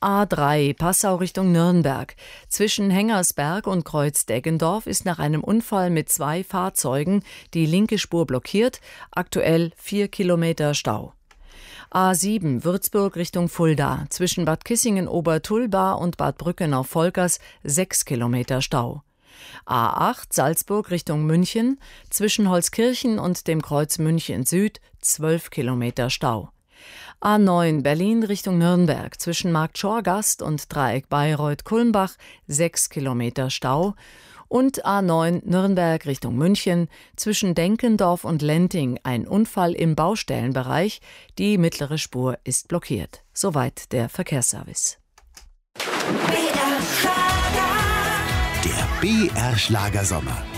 A3 Passau Richtung Nürnberg. Zwischen Hengersberg und Kreuz-Deggendorf ist nach einem Unfall mit 2 Fahrzeugen die linke Spur blockiert. Aktuell 4 Kilometer Stau. A7 Würzburg Richtung Fulda. Zwischen Bad Kissingen-Obertulba und Bad Brückenau-Volkers 6 Kilometer Stau. A8 Salzburg Richtung München. Zwischen Holzkirchen und dem Kreuz München Süd 12 Kilometer Stau. A9 Berlin Richtung Nürnberg. Zwischen Marktschorgast und Dreieck Bayreuth-Kulmbach 6 Kilometer Stau. Und A9 Nürnberg Richtung München. Zwischen Denkendorf und Lenting ein Unfall im Baustellenbereich. Die mittlere Spur ist blockiert. Soweit der Verkehrsservice. Der BR Schlager Sommer.